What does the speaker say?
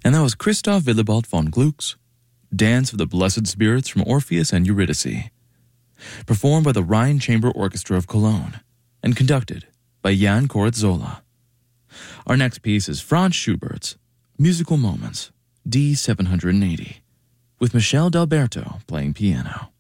And that was Christoph Willibald von Gluck's Dance of the Blessed Spirits from Orpheus and Eurydice, performed by the Rhine Chamber Orchestra of Cologne and conducted by Jan Koritzola. Our next piece is Franz Schubert's Musical Moments, D780, with Michel D'Alberto playing piano.